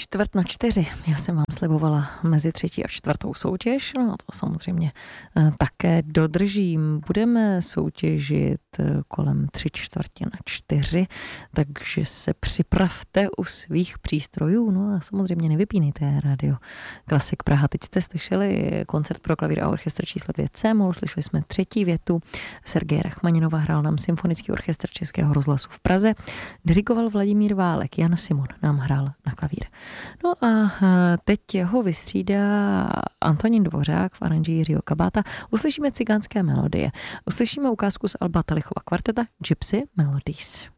3:45. Já jsem vám slibovala mezi 3. a 4. soutěž, no a to samozřejmě také dodržím. Budeme soutěžit kolem 3:45, takže se připravte u svých přístrojů, no a samozřejmě nevypínejte rádio Klasik Praha. Teď jste slyšeli koncert pro klavír a orchestr číslo 2 C-moll, slyšeli jsme 3. větu. Sergej Rachmaninova hrál nám Symfonický orchestr Českého rozhlasu v Praze, dirigoval Vladimír Válek, Jan Simon nám hrál na klavír. No a teď ho vystřídá Antonín Dvořák v aranži Jiřího Kabáta. Uslyšíme cigánské melodie. Uslyšíme ukázku z alba Talichova kvarteta Gypsy Melodies.